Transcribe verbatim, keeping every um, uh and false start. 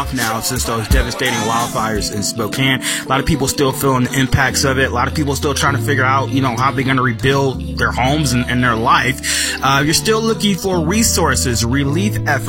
now since those devastating wildfires in Spokane. A lot of people still feeling the impacts of it. A lot of people still trying to figure out, you know, how they're going to rebuild their homes and, and their life. Uh, you're still looking for resources, relief efforts.